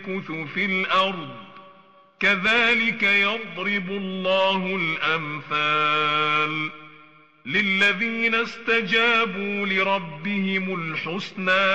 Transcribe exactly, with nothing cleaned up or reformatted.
يمكث في الأرض كذلك يضرب الله الأمثال للذين استجابوا لربهم الحسنى